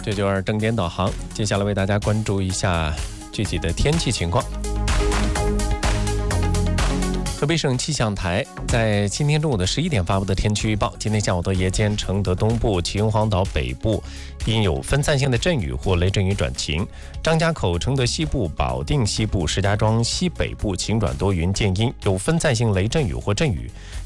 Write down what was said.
这就是正点导航。接下来为大家关注一下具体的天气情况。河北省气象台在今天中午的11点发布的天气预报，今天下午到夜间，承德东部、秦皇岛北部因有分散性的阵雨或雷阵雨转晴，张家口、承德西部、保定西部、石家庄西北部晴转多云见阴，有分散性雷阵雨或阵雨。